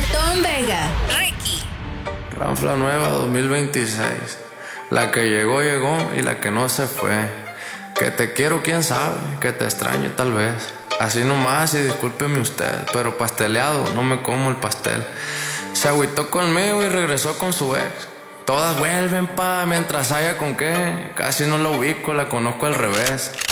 Reggaetón Vega. Ricky. Ranfla nueva 2026. La que llegó, llegó y la que no se fue. Que te quiero, quién sabe, que te extraño tal vez. Así nomás y discúlpeme usted, pero pasteleado, no me como el pastel. Se agüitó conmigo y regresó con su ex. Todas vuelven mientras haya con qué. Casi no la ubico, la conozco al revés.